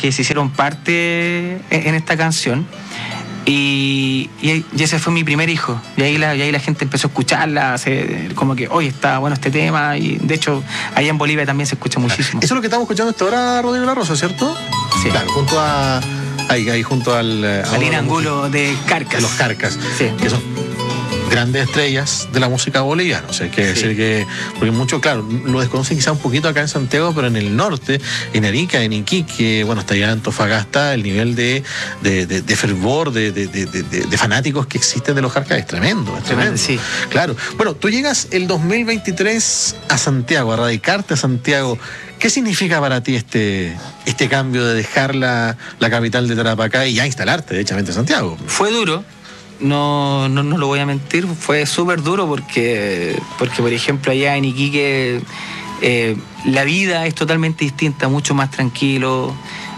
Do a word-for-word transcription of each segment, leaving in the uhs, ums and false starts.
que se hicieron parte en, en esta canción. Y, y, y ese fue mi primer hijo. Y ahí la, y ahí la gente empezó a escucharla, se, como que, oye, está bueno este tema. Y de hecho, allá en Bolivia también se escucha muchísimo. Eso es lo que estamos escuchando hasta ahora, Rodrigo La Rosa, ¿cierto? Sí. Claro, junto a... Ahí, ahí junto al... Alina Angulo de Carcas. De los Carcas. Sí. Que son grandes estrellas de la música boliviana. O sea, hay que sí. decir que... Porque muchos, claro, lo desconocen quizá un poquito acá en Santiago, pero en el norte, en Arica, en Iquique, bueno, hasta allá en Antofagasta, el nivel de, de, de, de fervor, de, de, de, de, de fanáticos que existen de los Carcas es tremendo, es tremendo. Sí. Claro. Bueno, tú llegas el dos mil veintitrés a Santiago, a radicarte a Santiago. ¿Qué significa para ti este, este cambio de dejar la, la capital de Tarapacá y ya instalarte, derechamente, en Santiago? Fue duro. No, no, no lo voy a mentir, fue súper duro porque, porque, por ejemplo, allá en Iquique eh, la vida es totalmente distinta, mucho más tranquilo,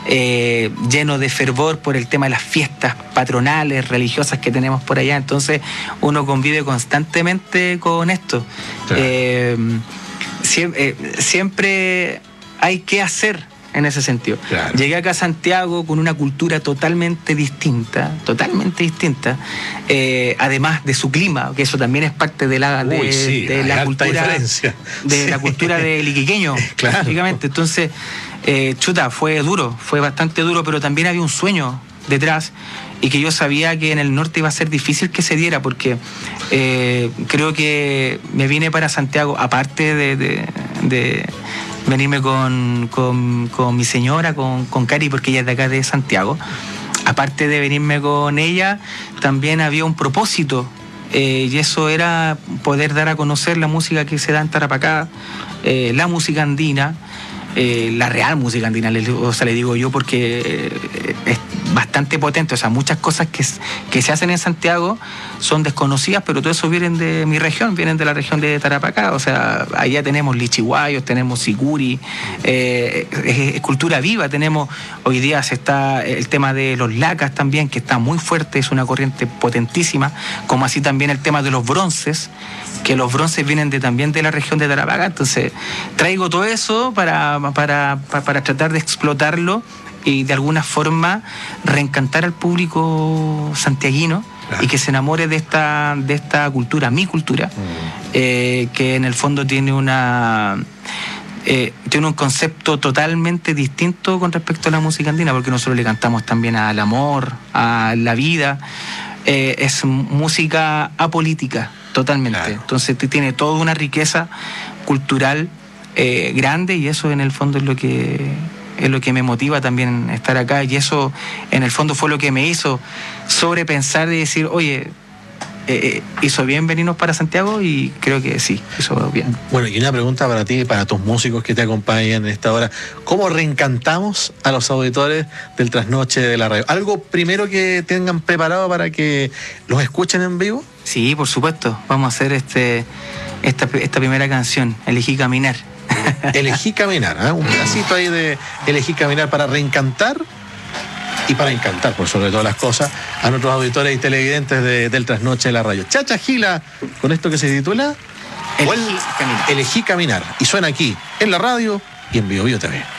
eh, lleno de fervor por el tema de las fiestas patronales, religiosas que tenemos por allá. Entonces uno convive constantemente con esto. Claro. Eh, siempre, eh, siempre hay que hacer. En ese sentido. Claro. Llegué acá a Santiago con una cultura totalmente distinta, totalmente distinta, eh, además de su clima, que eso también es parte de la, de, Uy, sí, de la cultura diferencia. de sí. la cultura del iquiqueño, claro. prácticamente. Entonces, eh, chuta, fue duro, fue bastante duro, pero también había un sueño detrás y que yo sabía que en el norte iba a ser difícil que se diera, porque eh, creo que me vine para Santiago, aparte de, de, de venirme con, con, con mi señora, con, con Cari, porque ella es de acá de Santiago. Aparte de venirme con ella, también había un propósito, eh, y eso era poder dar a conocer la música que se da en Tarapacá, eh, la música andina, eh, la real música andina, o sea, le digo yo, porque eh, es bastante potente. O sea, muchas cosas que, que se hacen en Santiago son desconocidas, pero todo eso vienen de mi región, vienen de la región de Tarapacá. O sea, allá tenemos lichiguayos, tenemos sicuri, eh, es, es cultura viva. Tenemos, hoy día se está el tema de los lacas también, que está muy fuerte, es una corriente potentísima, como así también el tema de los bronces, que los bronces vienen de, también de la región de Tarapacá. Entonces, traigo todo eso para, para, para, para tratar de explotarlo y de alguna forma reencantar al público santiaguino, claro, y que se enamore de esta, de esta cultura, mi cultura, mm. eh, que en el fondo tiene una... Eh, tiene un concepto totalmente distinto con respecto a la música andina, porque nosotros le cantamos también al amor, a la vida. Eh, es música apolítica, totalmente. Claro. Entonces tiene toda una riqueza cultural eh, grande, y eso en el fondo es lo que... es lo que me motiva también estar acá, y eso en el fondo fue lo que me hizo sobrepensar y decir, oye, eh, hizo bien venirnos para Santiago, y creo que sí, hizo bien. Bueno, y una pregunta para ti y para tus músicos que te acompañan en esta hora: ¿cómo reencantamos a los auditores del Trasnoche de la Radio? ¿Algo primero que tengan preparado para que los escuchen en vivo? Sí, por supuesto, vamos a hacer este esta, esta primera canción, Elegí Caminar. Elegí Caminar, ¿eh? Un pedacito ahí de Elegí Caminar para reencantar y para encantar, por sobre todas las cosas, a nuestros auditores y televidentes de, del Trasnoche de la Radio. Chacha Gila, con esto que se titula Elegí Caminar. Elegí Caminar, y suena aquí en la radio y en Bio Bio T V.